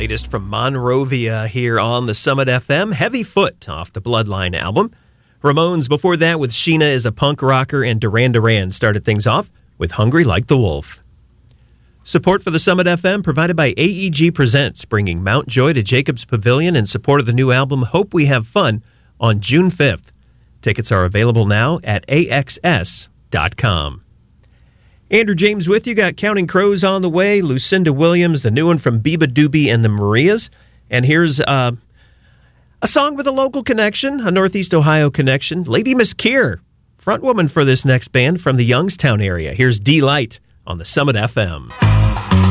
latest from Monrovia here on the Summit FM. Heavy Foot off the Bloodline album. Ramones before that with Sheena is a punk rocker, and Duran Duran started things off with Hungry Like the Wolf. Support for the Summit FM provided by AEG Presents, bringing Mount Joy to Jacobs Pavilion in support of the new album Hope We Have Fun on June 5th. Tickets are available now at AXS.com. Andrew James with you. Got Counting Crows on the way, Lucinda Williams, the new one from Biba Doobie and the Marias. And here's a song with a local connection, a Northeast Ohio connection. Lady Miss Keir, frontwoman for this next band from the Youngstown area. Here's D-Light on the Summit FM.